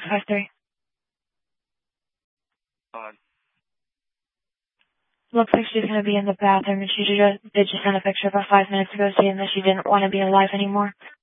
653. On. Looks like she's going to be in the bathroom, and did just send a picture about 5 minutes ago saying that she didn't want to be alive anymore.